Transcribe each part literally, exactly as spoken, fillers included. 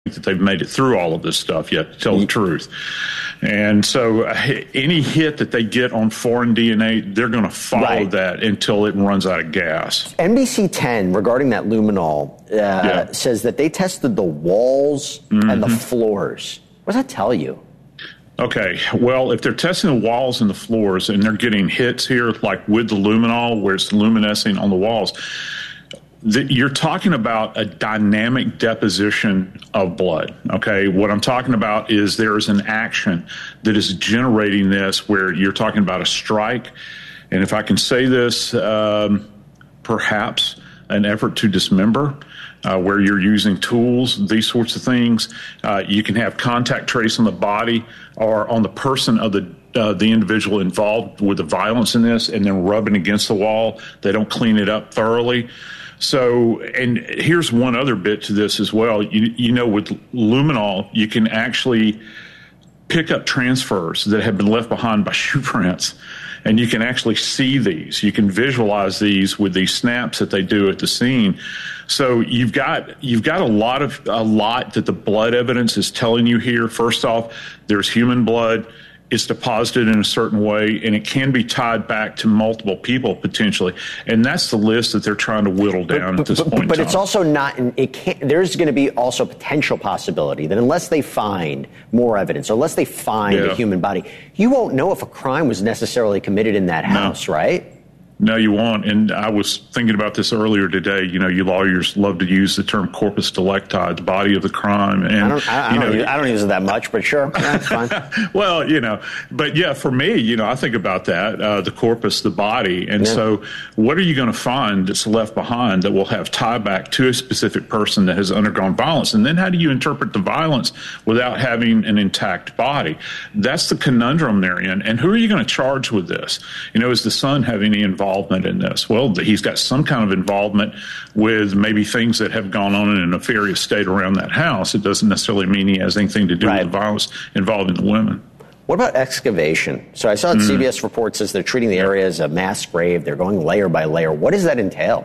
that they've made it through all of this stuff yet, to tell the truth. And so uh, any hit that they get on foreign D N A, they're going to follow right. that until it runs out of gas. N B C ten, regarding that luminol, uh, yeah. says that they tested the walls mm-hmm. and the floors. What does that tell you? Okay, well, if they're testing the walls and the floors and they're getting hits here, like with the luminol, where it's luminescing on the walls, the, you're talking about a dynamic deposition of blood, okay? What I'm talking about is there is an action that is generating this where you're talking about a strike. And if I can say this, um, perhaps an effort to dismember, uh, where you're using tools, these sorts of things. Uh, you can have contact trace on the body or on the person of the Uh, the individual involved with the violence in this, and then rubbing against the wall. They don't clean it up thoroughly. So, and here's one other bit to this as well. You, you know, with luminol, you can actually pick up transfers that have been left behind by shoe prints, and you can actually see these. You can visualize these with these snaps that they do at the scene. So you've got you've got a lot of a lot that the blood evidence is telling you here. First off, there's human blood. It's deposited in a certain way, and it can be tied back to multiple people potentially. And that's the list that they're trying to whittle down but, at this but, point. But in it's time. also not. It can't. There's going to be also potential possibility that unless they find more evidence, or unless they find yeah. a human body, you won't know if a crime was necessarily committed in that house, no. right? No, you won't. And I was thinking about this earlier today. You know, you lawyers love to use the term corpus delicti, the body of the crime. And I don't, I, I you don't, know, use, I don't use it that much, but sure, that's fine. Well, you know, but yeah, for me, you know, I think about that, uh, the corpus, the body. And yeah. so what are you going to find that's left behind that will have tie back to a specific person that has undergone violence? And then how do you interpret the violence without having an intact body? That's the conundrum they're in. And who are you going to charge with this? You know, is the son have any involvement in this? Well, he's got some kind of involvement with maybe things that have gone on in a nefarious state around that house. It doesn't necessarily mean he has anything to do right. with the violence involving the women. What about excavation? So I saw that mm. C B S report says they're treating the area as a mass grave. They're going layer by layer. What does that entail?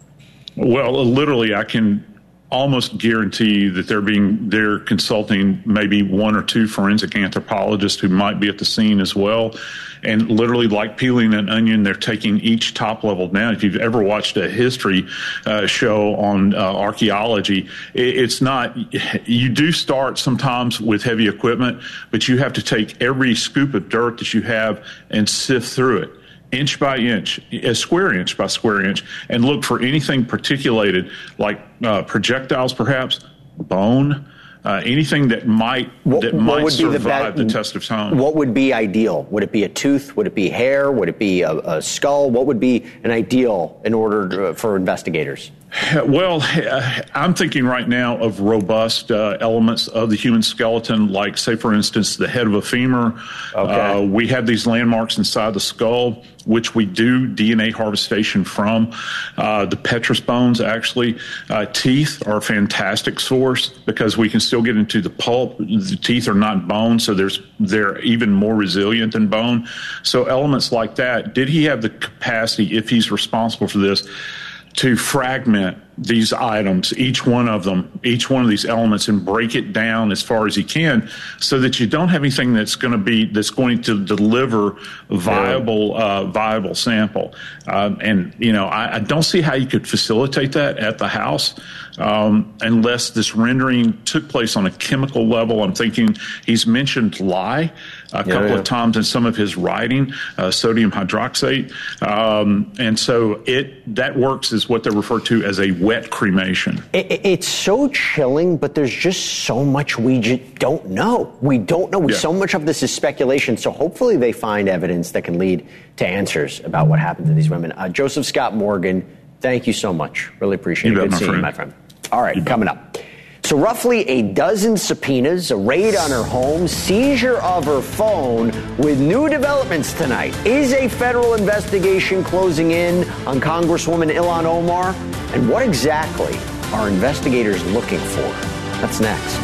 Well, literally, I can almost guarantee that they're being they're consulting maybe one or two forensic anthropologists who might be at the scene as well. And literally, like peeling an onion, they're taking each top level down. If you've ever watched a history uh, show on uh, archaeology, it, it's not, you do start sometimes with heavy equipment, but you have to take every scoop of dirt that you have and sift through it, inch by inch, a square inch by square inch, and look for anything particulated, like uh, projectiles perhaps, bone, Uh, anything that might what, that what might would survive be the, the test of time. What would be ideal? Would it be a tooth? Would it be hair? Would it be a, a skull? What would be an ideal in order to, for investigators? Well, I'm thinking right now of robust uh, elements of the human skeleton, like, say, for instance, the head of a femur. Okay. Uh, we have these landmarks inside the skull, which we do D N A harvestation from. Uh, the petrous bones, actually. Uh, teeth are a fantastic source because we can still get into the pulp. The teeth are not bone, so there's they're even more resilient than bone. So elements like that. Did he have the capacity, if he's responsible for this, to fragment these items, each one of them, each one of these elements, and break it down as far as he can, so that you don't have anything that's going to be that's going to deliver viable, uh, viable sample. Um, and you know, I, I don't see how you could facilitate that at the house um, unless this rendering took place on a chemical level. I'm thinking he's mentioned lye a yeah, couple yeah. of times in some of his writing, uh, sodium hydroxate, um, and so it that works as what they refer to as a wet cremation. It, it's so chilling, but there's just so much we just don't know. We don't know. Yeah. So much of this is speculation. So hopefully they find evidence that can lead to answers about what happened to these women. Uh, Joseph Scott Morgan, thank you so much. Really appreciate you it. Bet, Good seeing you, my friend. All right, you coming bet. up. So roughly a dozen subpoenas, a raid on her home, seizure of her phone with new developments tonight. Is a federal investigation closing in on Congresswoman Ilhan Omar? And what exactly are investigators looking for? That's next.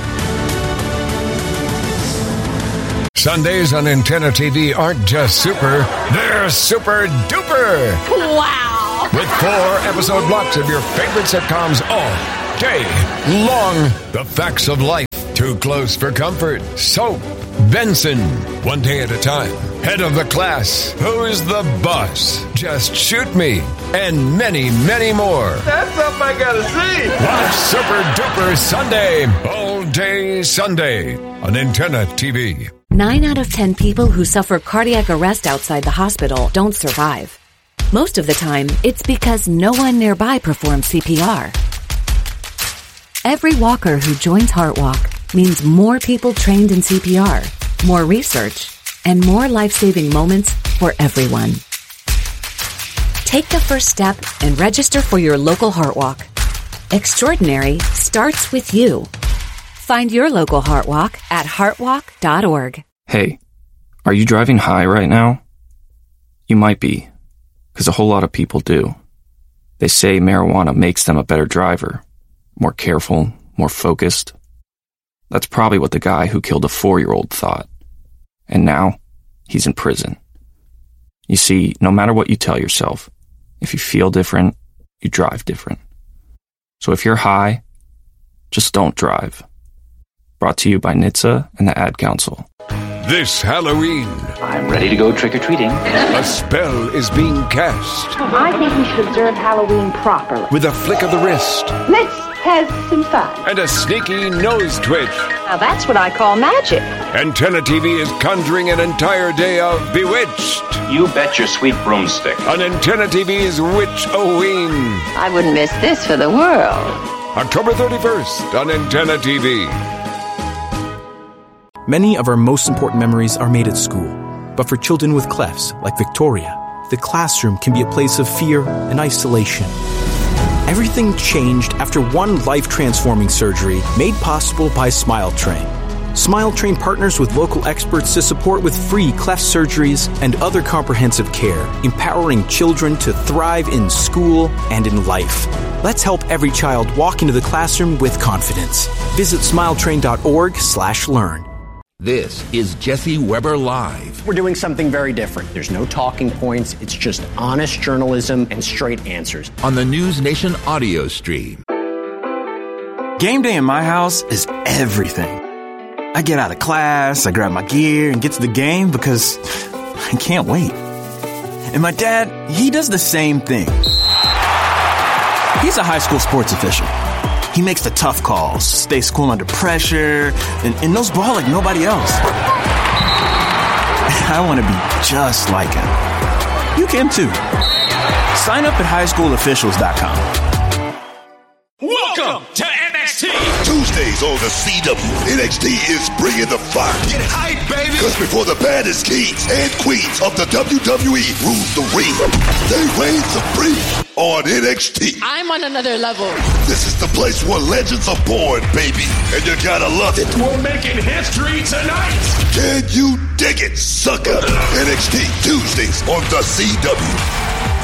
Sundays on Antenna T V aren't just super, they're super duper. Wow. With four episode blocks of your favorite sitcoms all Day long. The facts of life. Too close for comfort. Soap. Benson. One day at a time. Head of the class. Who's the boss? Just shoot me. And many, many more. That's something I gotta see. Watch Super Duper Sunday. All day Sunday on Antenna T V. Nine out of ten people who suffer cardiac arrest outside the hospital don't survive. Most of the time, it's because no one nearby performs C P R. Every walker who joins HeartWalk means more people trained in C P R, more research, and more life-saving moments for everyone. Take the first step and register for your local HeartWalk. Extraordinary starts with you. Find your local HeartWalk at heartwalk dot org. Hey, are you driving high right now? You might be, because a whole lot of people do. They say marijuana makes them a better driver, more careful, more focused. That's probably what the guy who killed a four-year-old thought. And now, he's in prison. You see, no matter what you tell yourself, if you feel different, you drive different. So if you're high, just don't drive. Brought to you by N H T S A and the Ad Council. This Halloween, I'm ready to go trick-or-treating. a spell is being cast I think we should observe Halloween properly. with a flick of the wrist Let's have some fun. and a sneaky nose twitch. Now that's what I call magic. Antenna T V is conjuring an entire day of Bewitched You bet your sweet broomstick. on Antenna T V's Witch-O-Ween. I wouldn't miss this for the world. October thirty-first on Antenna T V. Many of our most important memories are made at school. But for children with clefts, like Victoria, the classroom can be a place of fear and isolation. Everything changed after one life-transforming surgery made possible by SmileTrain. SmileTrain partners with local experts to support with free cleft surgeries and other comprehensive care, empowering children to thrive in school and in life. Let's help every child walk into the classroom with confidence. Visit smiletrain dot org slash learn. This is Jesse Weber Live. We're doing something very different. There's no talking points. It's just honest journalism and straight answers. On the News Nation audio stream. Game day in my house is everything. I get out of class, I grab my gear, and get to the game because I can't wait. And my dad, he does the same thing. He's a high school sports official. He makes the tough calls, stays cool under pressure, and, and knows ball like nobody else. I want to be just like him. You can too. Sign up at high school officials dot com. Welcome to N X T. Tuesdays on the C W, N X T is bringing the fire. Get hype, baby. Because before the baddest kings and queens of the W W E rule the ring, they reign supreme on N X T. I'm on another level. This is the place where legends are born, baby, and you gotta love it. We're making history tonight. Can you dig it, sucker? N X T Tuesdays on the C W.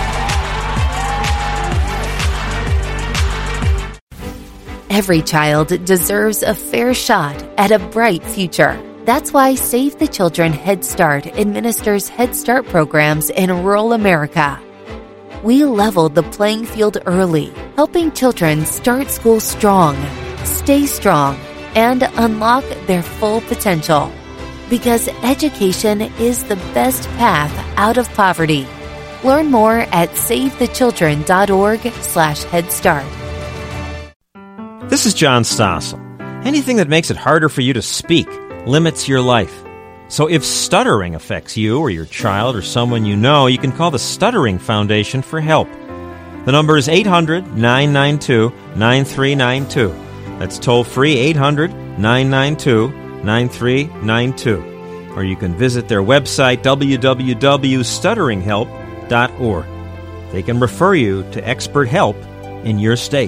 Every child deserves a fair shot at a bright future. That's why Save the Children Head Start administers Head Start programs in rural America. We leveled the playing field early, helping children start school strong, stay strong, and unlock their full potential. Because education is the best path out of poverty. Learn more at save the children dot org slash head start. This is John Stossel. Anything that makes it harder for you to speak limits your life. So if stuttering affects you or your child or someone you know, you can call the Stuttering Foundation for help. The number is eight hundred, nine nine two, nine three nine two. That's toll-free eight hundred, nine nine two, nine three nine two. Or you can visit their website, w w w dot stuttering help dot org. They can refer you to expert help in your state.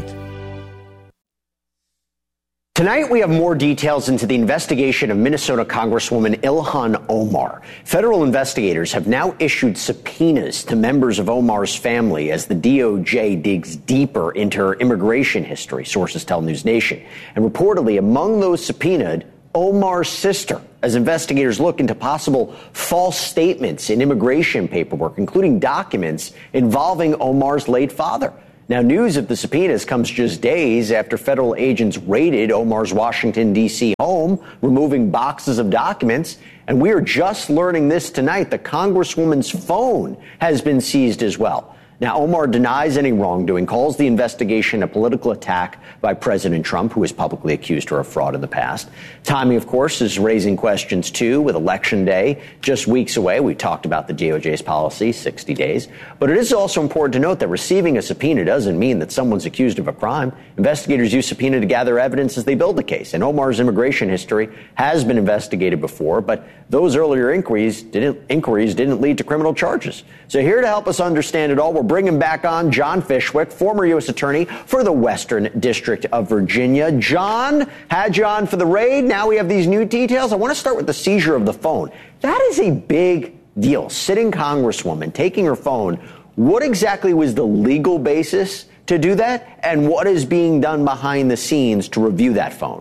Tonight, we have more details into the investigation of Minnesota Congresswoman Ilhan Omar. Federal investigators have now issued subpoenas to members of Omar's family as the D O J digs deeper into her immigration history, sources tell News Nation. And reportedly, among those subpoenaed, Omar's sister, as investigators look into possible false statements in immigration paperwork, including documents involving Omar's late father. Now, news of the subpoenas comes just days after federal agents raided Omar's Washington, D C home, removing boxes of documents. And we are just learning this tonight. The Congresswoman's phone has been seized as well. Now, Omar denies any wrongdoing, calls the investigation a political attack by President Trump, who has publicly accused her of fraud in the past. Timing, of course, is raising questions, too, with Election Day just weeks away. We talked about the D O J's policy, sixty days. But it is also important to note that receiving a subpoena doesn't mean that someone's accused of a crime. Investigators use subpoena to gather evidence as they build a case. And Omar's immigration history has been investigated before, but those earlier inquiries didn't, inquiries didn't lead to criminal charges. So here to help us understand it all, we're bringing back on John Fishwick, former U S attorney for the Western District of Virginia. John, had you on for the raid. Now we have these new details. I want to start with the seizure of the phone. That is a big deal. Sitting Congresswoman, taking her phone. What exactly was the legal basis to do that? And what is being done behind the scenes to review that phone?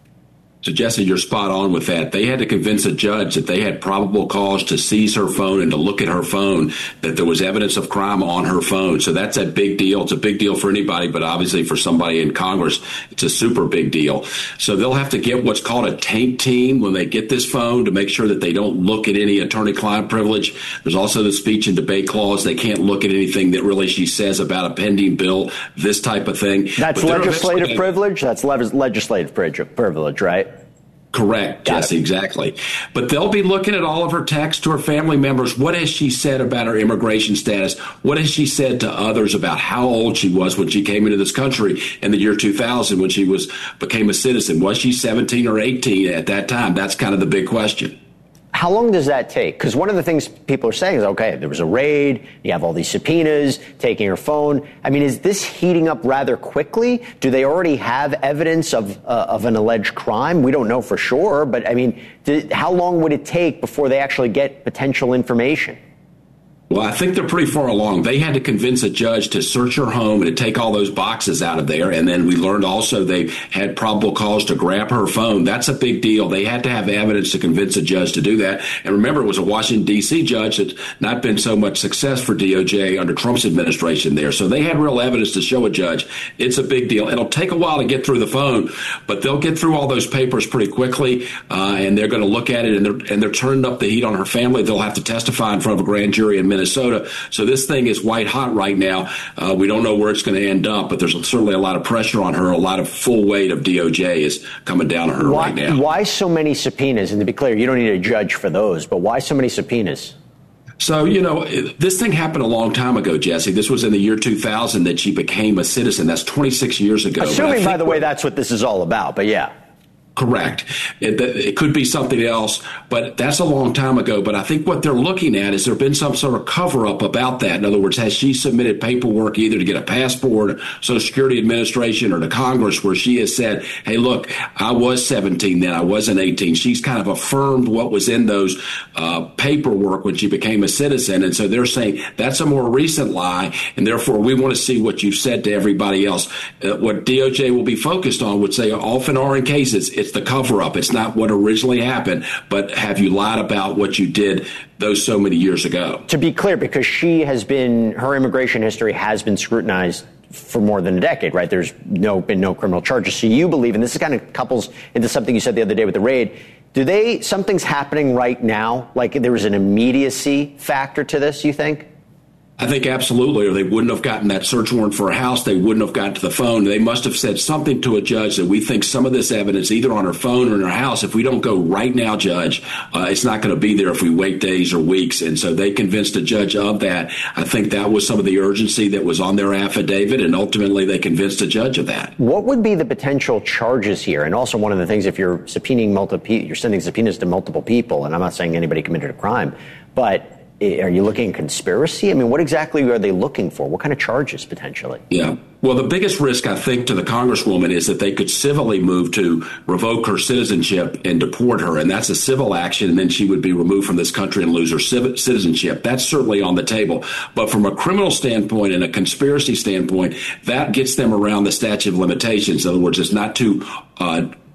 So, Jesse, you're spot on with that. They had to convince a judge that they had probable cause to seize her phone and to look at her phone, that there was evidence of crime on her phone. So that's a big deal. It's a big deal for anybody, but obviously for somebody in Congress, it's a super big deal. So they'll have to get what's called a taint team when they get this phone to make sure that they don't look at any attorney-client privilege. There's also the speech and debate clause. They can't look at anything that really she says about a pending bill, this type of thing. That's legislative privilege? That's le- legislative privilege, right? Correct, Jesse, exactly. But they'll be looking at all of her texts to her family members. What has she said about her immigration status? What has she said to others about how old she was when she came into this country in the year two thousand when she was became a citizen? Was she seventeen or eighteen at that time? That's kind of the big question. How long does that take? Because one of the things people are saying is, okay, there was a raid, you have all these subpoenas, taking her phone. I mean, is this heating up rather quickly? Do they already have evidence of uh, of an alleged crime? We don't know for sure, but I mean, th- how long would it take before they actually get potential information? Well, I think they're pretty far along. They had to convince a judge to search her home and to take all those boxes out of there. And then we learned also they had probable cause to grab her phone. That's a big deal. They had to have evidence to convince a judge to do that. And remember, it was a Washington, D C judge that's not been so much success for D O J under Trump's administration there. So they had real evidence to show a judge. It's a big deal. It'll take a while to get through the phone, but they'll get through all those papers pretty quickly. Uh, and they're going to look at it, and they're, and they're turning up the heat on her family. They'll have to testify in front of a grand jury in Minnesota. So this thing is white hot right now. Uh, we don't know where it's going to end up, but there's certainly a lot of pressure on her. A lot of full weight of D O J is coming down on her why, right now. Why so many subpoenas? And to be clear, you don't need a judge for those, but why so many subpoenas? So, you know, this thing happened a long time ago, Jesse. This was in the year two thousand that she became a citizen. That's twenty-six years ago. Assuming, by the way, that's what this is all about. But yeah. Correct. It, it could be something else, but that's a long time ago. But I think what they're looking at is there been some sort of cover-up about that. In other words, has she submitted paperwork either to get a passport, Social Security Administration, or to Congress where she has said, hey, look, I was seventeen then, I wasn't eighteen. She's kind of affirmed what was in those uh, paperwork when she became a citizen. And so they're saying that's a more recent lie, and therefore we want to see what you've said to everybody else. Uh, what D O J will be focused on, would say often are in cases, it's the cover-up. It's not what originally happened, but have you lied about what you did those so many years ago? To be clear, because she has been, her immigration history has been scrutinized for more than a decade, right? There's no been no criminal charges. So you believe, and this kind of couples into something you said the other day with the raid, do they, something's happening right now? Like there was an immediacy factor to this, you think? I think absolutely, or they wouldn't have gotten that search warrant for a house. They wouldn't have gotten to the phone. They must have said something to a judge that we think some of this evidence, either on her phone or in her house, if we don't go right now, Judge, uh, it's not going to be there if we wait days or weeks. And so they convinced a judge of that. I think that was some of the urgency that was on their affidavit, and ultimately they convinced a judge of that. What would be the potential charges here? And also one of the things, if you're subpoenaing multiple, you're sending subpoenas to multiple people, and I'm not saying anybody committed a crime, but are you looking at conspiracy? I mean, what exactly are they looking for? What kind of charges potentially? Yeah. Well, the biggest risk, I think, to the Congresswoman is that they could civilly move to revoke her citizenship and deport her. And that's a civil action. And then she would be removed from this country and lose her civ- citizenship. That's certainly on the table. But from a criminal standpoint and a conspiracy standpoint, that gets them around the statute of limitations. In other words, it's not too uh,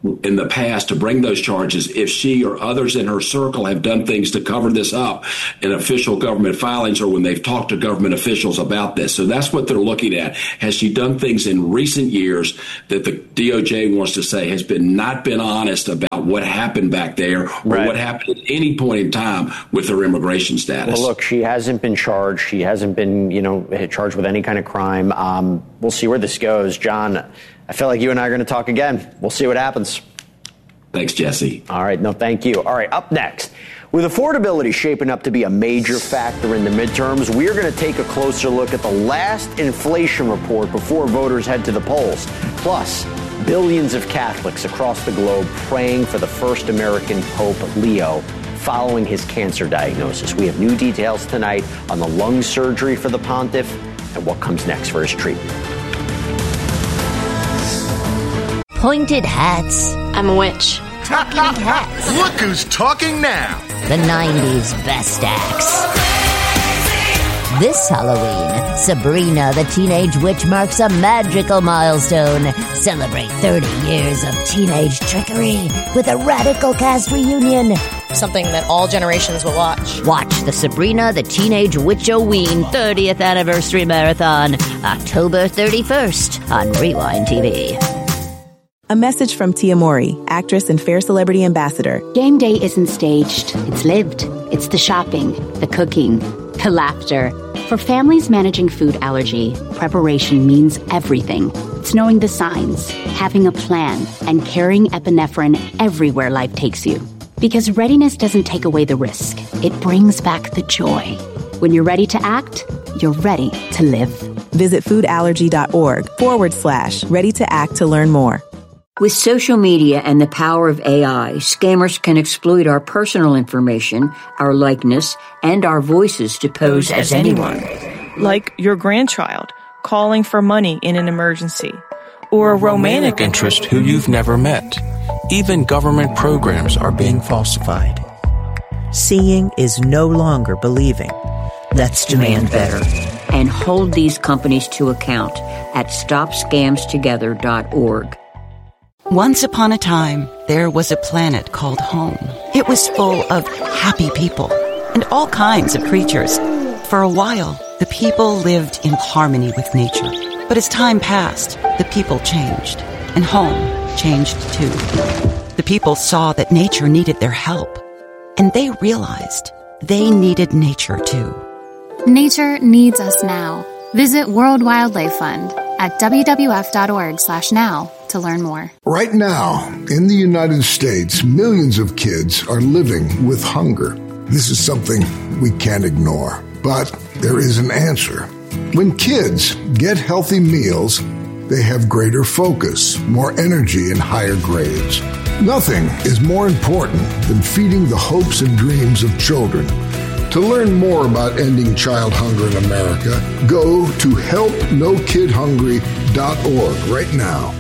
in the past to bring those charges if she or others in her circle have done things to cover this up in official government filings or when they've talked to government officials about this. So that's what they're looking at. Has she done things in recent years that the D O J wants to say has been not been honest about what happened back there or right. what happened at any point in time with her immigration status? Well, look, she hasn't been charged. She hasn't been, you know, charged with any kind of crime. Um, we'll see where this goes. John, I feel like you and I are going to talk again. We'll see what happens. Thanks, Jesse. All right. No, thank you. All right. Up next, with affordability shaping up to be a major factor in the midterms, we're going to take a closer look at the last inflation report before voters head to the polls. Plus, billions of Catholics across the globe praying for the first American Pope, Leo, following his cancer diagnosis. We have new details tonight on the lung surgery for the pontiff and what comes next for his treatment. Pointed hats. I'm a witch. Talking hats. Look who's talking now. The nineties best acts. This Halloween, Sabrina the Teenage Witch marks a magical milestone. Celebrate thirty years of teenage trickery with a radical cast reunion. Something that all generations will watch. Watch the Sabrina the Teenage Witch-O-Ween thirtieth Anniversary Marathon, October thirty-first on Rewind T V. A message from Tia Mori, actress and Fair Celebrity Ambassador. Game day isn't staged. It's lived. It's the shopping, the cooking, the laughter. For families managing food allergy, preparation means everything. It's knowing the signs, having a plan, and carrying epinephrine everywhere life takes you. Because readiness doesn't take away the risk. It brings back the joy. When you're ready to act, you're ready to live. Visit foodallergy.org forward slash ready to act to learn more. With social media and the power of A I, scammers can exploit our personal information, our likeness, and our voices to pose as anyone. Like your grandchild calling for money in an emergency, or a romantic, romantic interest who you've never met. Even government programs are being falsified. Seeing is no longer believing. Let's demand better. And hold these companies to account at stop scams together dot org. Once upon a time, there was a planet called home. It was full of happy people and all kinds of creatures. For a while, the people lived in harmony with nature. But as time passed, the people changed, and home changed too. The people saw that nature needed their help, and they realized they needed nature too. Nature needs us now. Visit World Wildlife Fund at w w f dot org slash now to learn more. Right now, in the United States, millions of kids are living with hunger. This is something we can't ignore, but there is an answer. When kids get healthy meals, they have greater focus, more energy, and higher grades. Nothing is more important than feeding the hopes and dreams of children. To learn more about ending child hunger in America, go to help no kid hungry dot org right now.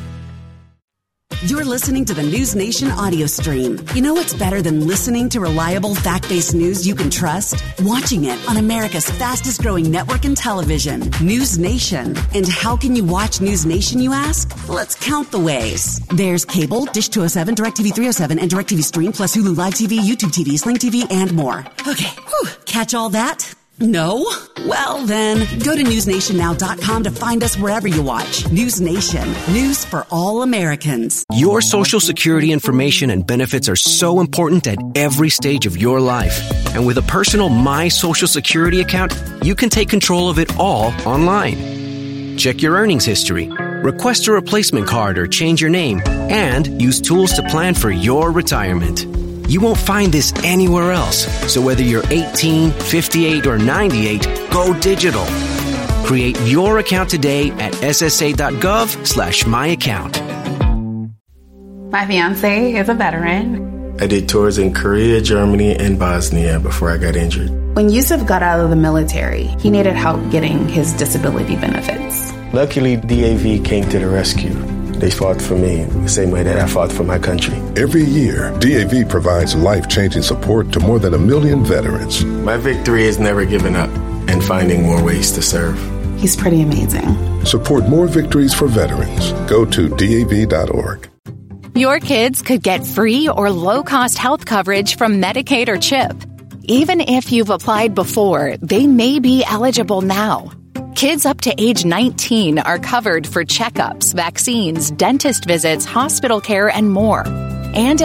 You're listening to the News Nation audio stream. You know what's better than listening to reliable, fact-based news you can trust? Watching it on America's fastest-growing network in television, News Nation. And how can you watch News Nation, you ask? Let's count the ways. There's cable, Dish two oh seven, DirecTV three oh seven, and DirecTV Stream, plus Hulu Live T V, YouTube T V, Sling T V, and more. Okay, whew. Catch all that? No? Well, then, go to news nation now dot com to find us wherever you watch. News Nation. News for all Americans. Your Social Security information and benefits are so important at every stage of your life. And with a personal My Social Security account, you can take control of it all online. Check your earnings history, request a replacement card or change your name, and use tools to plan for your retirement. You won't find this anywhere else. So whether you're eighteen, fifty-eight, or ninety-eight, go digital. Create your account today at s s a dot gov slash my account. My fiance is a veteran. I did tours in Korea, Germany, and Bosnia before I got injured. When Yusuf got out of the military, he needed help getting his disability benefits. Luckily, D A V came to the rescue. They fought for me the same way that I fought for my country. Every year, D A V provides life-changing support to more than a million veterans. My victory is never giving up and finding more ways to serve. He's pretty amazing. Support more victories for veterans. Go to D A V dot org. Your kids could get free or low-cost health coverage from Medicaid or CHIP. Even if you've applied before, they may be eligible now. Kids up to age nineteen are covered for checkups, vaccines, dentist visits, hospital care, and more. And